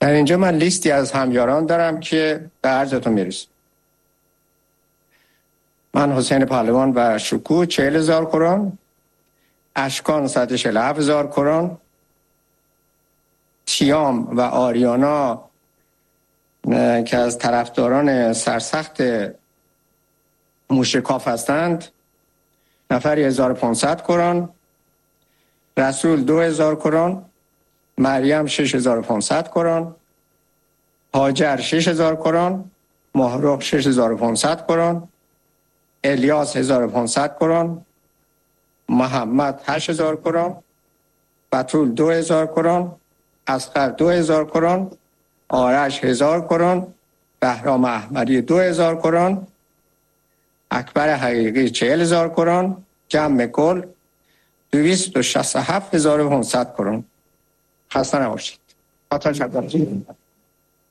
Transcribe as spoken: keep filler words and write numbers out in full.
در اینجا من لیستی از همیاران دارم که به عرضتون میرسم. من حسین پهلوان و شکوه چهل هزار کرون، اشکان صد و چهل و هفت هزار کرون، تیام و آریانا که از طرفداران سرسخت موشکاف هستند نفری هزار و پانصد کرون، رسول دو هزار کرون، مریم شش هزار و پانصد کرون، هاجر شش هزار کرون، محروق شش هزار و پانصد کرون، الیاس هزار و پانصد کرون، محمد هشت هزار کرون، بطول دو هزار کرون، اصغر دو هزار کرون، آرش هزار کرون، بهرام احمدی دو هزار کرون، اکبر حقیقی چهل هزار کرون، جمع کل دویست و شصت و هفت هزار و پانصد کرون. خسته نباشید. با تشکر.